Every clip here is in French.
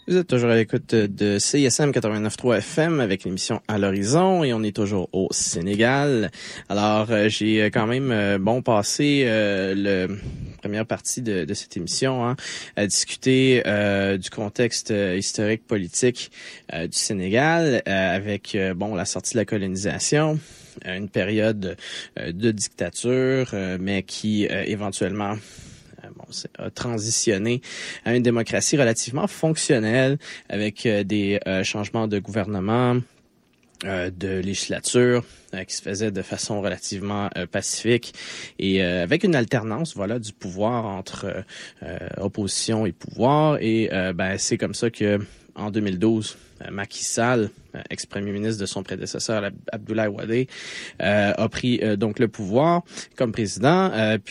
Vous êtes toujours à l'écoute de CISM 89.3 FM avec l'émission À l'horizon et on est toujours au Sénégal. Alors, j'ai quand même passé la première partie de cette émission à discuter du contexte historique politique du Sénégal avec la sortie de la colonisation, une période de dictature, mais qui éventuellement a transitionné à une démocratie relativement fonctionnelle avec des changements de gouvernement, de législature qui se faisaient de façon relativement pacifique et avec une alternance du pouvoir entre opposition et pouvoir. Et c'est comme ça que en 2012, Macky Sall, ex-premier ministre de son prédécesseur Abdoulaye Wade, a pris donc le pouvoir comme président.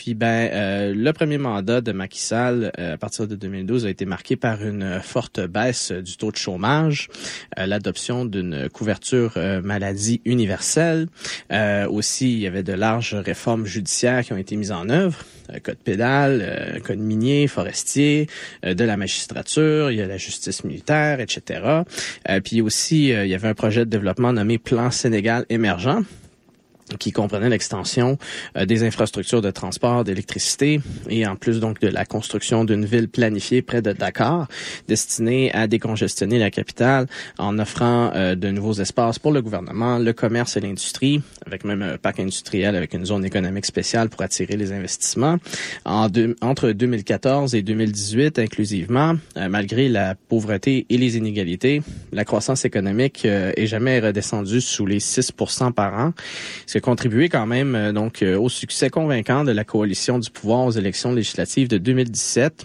Le premier mandat de Macky Sall à partir de 2012 a été marqué par une forte baisse du taux de chômage, l'adoption d'une couverture maladie universelle. Aussi, il y avait de larges réformes judiciaires qui ont été mises en œuvre. Code pénal, code minier, forestier, de la magistrature, il y a la justice militaire, etc. Puis aussi, il y avait un projet de développement nommé Plan Sénégal émergent, qui comprenait l'extension des infrastructures de transport, d'électricité et en plus donc de la construction d'une ville planifiée près de Dakar, destinée à décongestionner la capitale en offrant de nouveaux espaces pour le gouvernement, le commerce et l'industrie, avec même un parc industriel avec une zone économique spéciale pour attirer les investissements. Entre 2014 et 2018 inclusivement, malgré la pauvreté et les inégalités, la croissance économique est jamais redescendue sous les 6% par an, ce qui a contribué quand même au succès convaincant de la coalition du pouvoir aux élections législatives de 2017,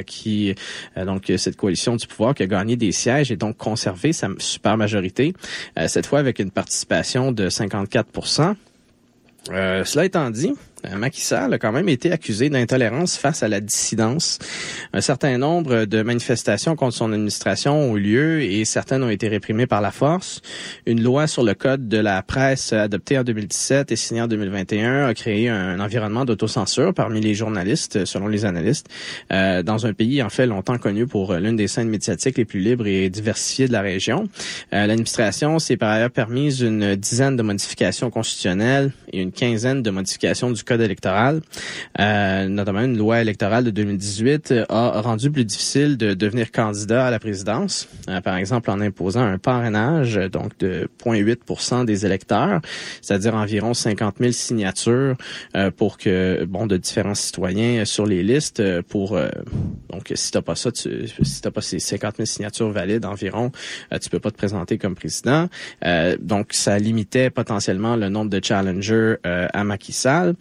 cette coalition du pouvoir qui a gagné des sièges et donc conservé sa super majorité, cette fois avec une participation de 54%. Cela étant dit, Macky Sall a quand même été accusé d'intolérance face à la dissidence. Un certain nombre de manifestations contre son administration ont eu lieu et certaines ont été réprimées par la force. Une loi sur le code de la presse adoptée en 2017 et signée en 2021 a créé un environnement d'autocensure parmi les journalistes, selon les analystes, dans un pays en fait longtemps connu pour l'une des scènes médiatiques les plus libres et diversifiées de la région. L'administration s'est par ailleurs permise une dizaine de modifications constitutionnelles et une quinzaine de modifications du code électoral. Notamment une loi électorale de 2018 a rendu plus difficile de devenir candidat à la présidence, par exemple en imposant un parrainage donc de 0,8% des électeurs, c'est-à-dire environ 50 000 signatures pour que de différents citoyens sur les listes donc si t'as pas ça, si t'as pas ces 50 000 signatures valides environ, tu peux pas te présenter comme président. Donc ça limitait potentiellement le nombre de challengers à Macky Sall.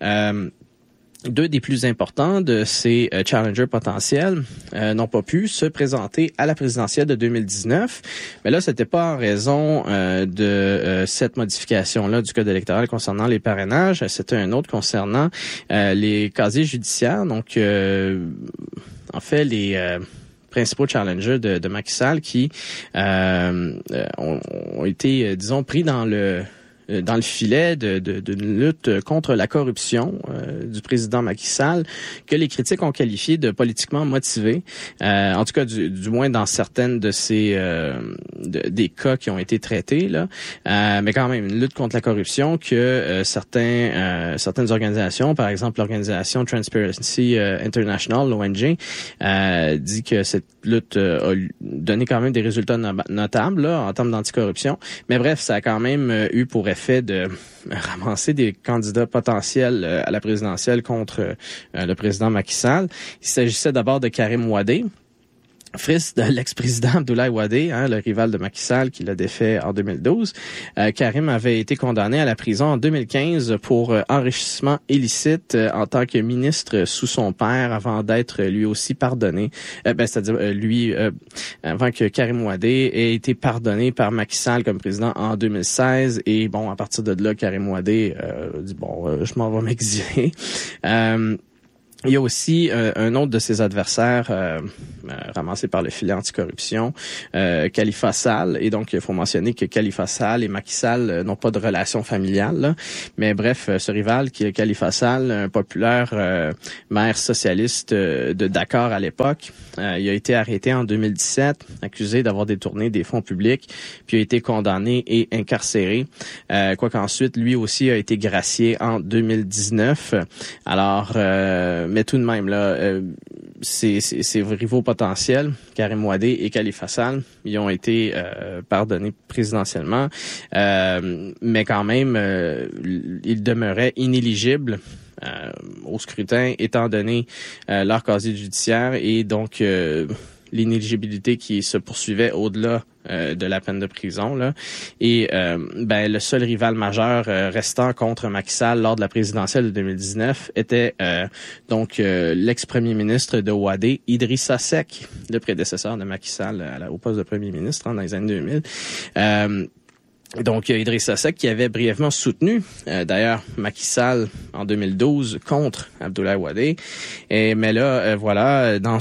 Deux des plus importants de ces challengers potentiels n'ont pas pu se présenter à la présidentielle de 2019. Mais là, c'était pas en raison de cette modification-là du code électoral concernant les parrainages. C'était un autre concernant les casiers judiciaires. Donc, en fait, les principaux challengers de Macky Sall qui ont été, pris dans le filet d'une lutte contre la corruption du président Macky Sall, que les critiques ont qualifié de politiquement motivé, en tout cas du moins dans certaines de ces des cas qui ont été traités là, mais quand même une lutte contre la corruption que certaines organisations, par exemple l'organisation Transparency International, l'ONG, dit que cette lutte a donné quand même des résultats notables là, en termes d'anticorruption, mais bref, ça a quand même eu pour effet de ramasser des candidats potentiels à la présidentielle contre le président Macky Sall. Il s'agissait d'abord de Karim Wade, fils de l'ex-président Abdoulaye Wade, le rival de Macky Sall qui l'a défait en 2012. Karim avait été condamné à la prison en 2015 pour enrichissement illicite en tant que ministre sous son père avant d'être lui aussi pardonné. C'est-à-dire avant que Karim Wade ait été pardonné par Macky Sall comme président en 2016. Et à partir de là, Karim Wade dit je m'en vais m'exiler. Il y a aussi un autre de ses adversaires ramassé par le filet anticorruption, Khalifa Sall. Et donc, il faut mentionner que Khalifa Sall et Macky Sall n'ont pas de relation familiale. Là. Mais bref, ce rival qui est Khalifa Sall, un populaire maire socialiste de Dakar à l'époque, Il a été arrêté en 2017, accusé d'avoir détourné des fonds publics, puis a été condamné et incarcéré. Quoique ensuite, lui aussi a été gracié en 2019. Alors, mais tout de même, là, ses rivaux potentiels, Karim Wade et Khalifa Sall, ils ont été pardonnés présidentiellement, mais quand même, ils demeuraient inéligibles au scrutin, étant donné leur casier judiciaire et donc l'inéligibilité qui se poursuivait au-delà de la peine de prison, là. Et le seul rival majeur restant contre Macky Sall lors de la présidentielle de 2019 était l'ex-premier ministre de Wade, Idrissa Seck, le prédécesseur de Macky Sall au poste de premier ministre dans les années 2000. Donc, Idrissa Seck qui avait brièvement soutenu, d'ailleurs, Macky Sall en 2012 contre Abdoulaye Wade. Mais là, dans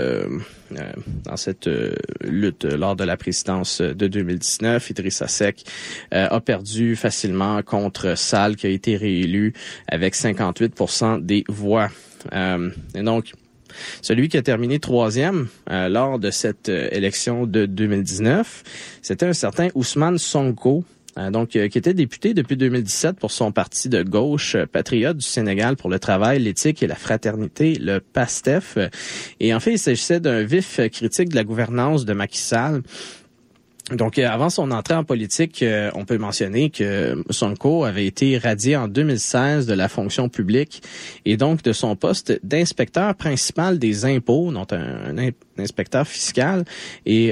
cette lutte lors de la présidence de 2019, Idrissa Seck a perdu facilement contre Sall qui a été réélu avec 58% des voix. Et donc, celui qui a terminé troisième lors de cette élection de 2019, c'était un certain Ousmane Sonko, qui était député depuis 2017 pour son parti de gauche, Patriote du Sénégal pour le travail, l'éthique et la fraternité, le PASTEF. Et en fait, il s'agissait d'un vif critique de la gouvernance de Macky Sall. Donc, avant son entrée en politique, on peut mentionner que Sonko avait été radié en 2016 de la fonction publique et donc de son poste d'inspecteur principal des impôts, donc un inspecteur fiscal. Et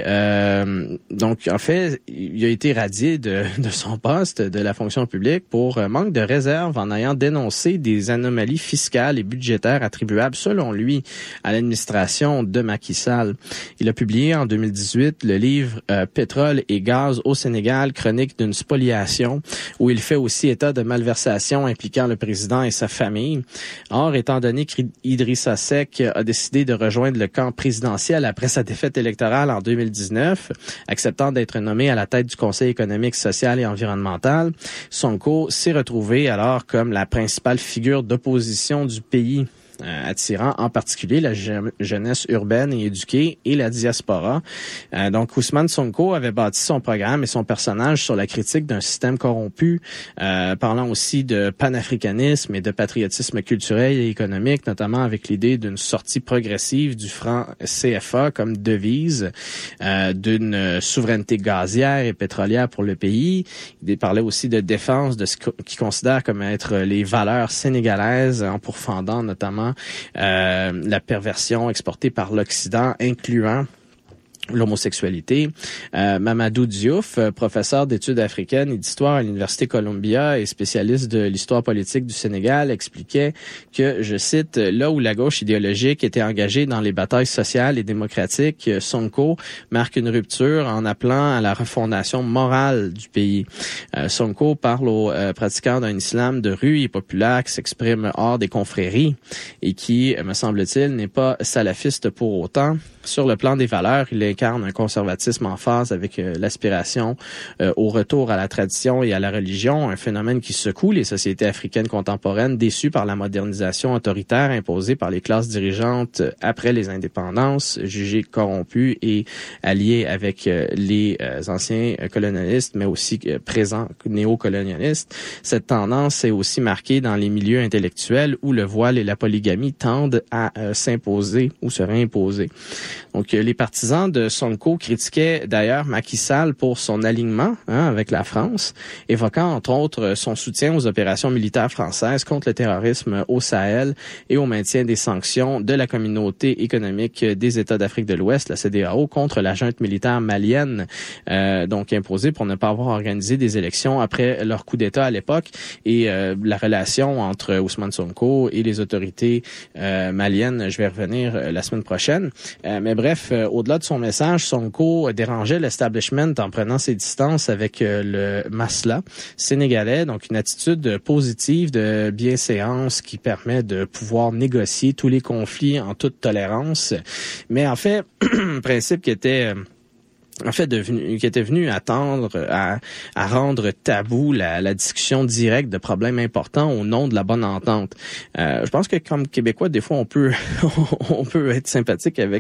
donc, en fait, il a été radié de son poste de la fonction publique pour manque de réserve en ayant dénoncé des anomalies fiscales et budgétaires attribuables, selon lui, à l'administration de Macky Sall. Il a publié en 2018 le livre Pétrole et gaz au Sénégal, chronique d'une spoliation, où il fait aussi état de malversations impliquant le président et sa famille. Or, étant donné qu'Idrissa Seck a décidé de rejoindre le camp présidentiel après sa défaite électorale en 2019, acceptant d'être nommé à la tête du Conseil économique, social et environnemental, Sonko s'est retrouvé alors comme la principale figure d'opposition du pays, attirant en particulier la jeunesse urbaine et éduquée et la diaspora. Donc, Ousmane Sonko avait bâti son programme et son personnage sur la critique d'un système corrompu, parlant aussi de panafricanisme et de patriotisme culturel et économique, notamment avec l'idée d'une sortie progressive du franc CFA comme devise, d'une souveraineté gazière et pétrolière pour le pays. Il parlait aussi de défense de ce qu'il considère comme être les valeurs sénégalaises, en pourfendant notamment la perversion exportée par l'Occident, incluant l'homosexualité. Mamadou Diouf, professeur d'études africaines et d'histoire à l'Université Columbia et spécialiste de l'histoire politique du Sénégal, expliquait que, je cite, là où la gauche idéologique était engagée dans les batailles sociales et démocratiques, Sonko marque une rupture en appelant à la refondation morale du pays. Sonko parle aux pratiquants d'un islam de rue et populaire qui s'exprime hors des confréries et qui, me semble-t-il, n'est pas salafiste pour autant. Sur le plan des valeurs, il incarne un conservatisme en phase avec l'aspiration au retour à la tradition et à la religion, un phénomène qui secoue les sociétés africaines contemporaines déçues par la modernisation autoritaire imposée par les classes dirigeantes après les indépendances, jugées corrompues et alliées avec les anciens colonialistes, mais aussi présents néocolonialistes. Cette tendance est aussi marquée dans les milieux intellectuels où le voile et la polygamie tendent à s'imposer ou se réimposer. Donc, les partisans de Sonko critiquaient d'ailleurs Macky Sall pour son alignement avec la France, évoquant entre autres son soutien aux opérations militaires françaises contre le terrorisme au Sahel et au maintien des sanctions de la communauté économique des États d'Afrique de l'Ouest, la CEDEAO, contre la junte militaire malienne, donc imposée pour ne pas avoir organisé des élections après leur coup d'État à l'époque, et la relation entre Ousmane Sonko et les autorités maliennes, je vais revenir la semaine prochaine. Mais bref, au-delà de son message, Sonko dérangeait l'establishment en prenant ses distances avec le masla sénégalais, donc une attitude positive de bienséance qui permet de pouvoir négocier tous les conflits en toute tolérance. Mais en fait, un principe qui était venu à rendre tabou la discussion directe de problèmes importants au nom de la bonne entente. Je pense que comme Québécois, des fois, on peut être sympathique avec